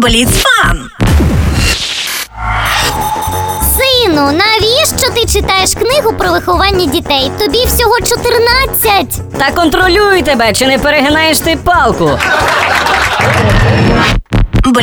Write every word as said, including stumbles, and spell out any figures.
Бліцфан! Сину, навіщо ти читаєш книгу про виховання дітей? Тобі всього чотирнадцять. Та контролюй тебе, чи не перегинаєш ти палку.